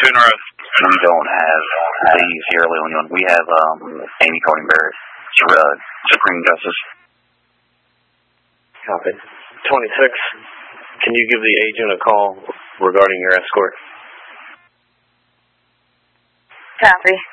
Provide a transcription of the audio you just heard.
2 in a row. We don't have the Sierra Leone one. We have Amy Coney Barrett, Supreme Justice. Copy. 26, can you give the agent a call regarding your escort? Copy.